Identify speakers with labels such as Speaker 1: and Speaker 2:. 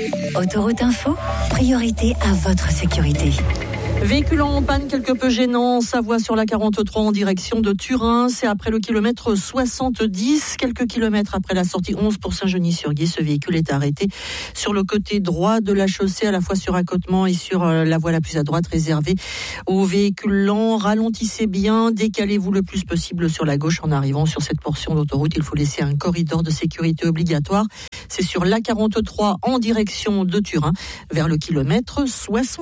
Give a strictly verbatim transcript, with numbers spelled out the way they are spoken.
Speaker 1: Autoroute Info, priorité à votre sécurité.
Speaker 2: Véhicule en panne quelque peu gênant, Savoie sur la quarante-trois en direction de Turin. C'est après le kilomètre soixante-dix, quelques kilomètres après la sortie onze pour Saint-Genis-sur-Guiers. Ce véhicule est arrêté sur le côté droit de la chaussée, à la fois sur accotement et sur la voie la plus à droite réservée aux véhicules lents. Ralentissez bien, décalez-vous le plus possible sur la gauche en arrivant sur cette portion d'autoroute. Il faut laisser un corridor de sécurité obligatoire. C'est sur l'A quarante-trois en direction de Turin, vers le kilomètre soixante.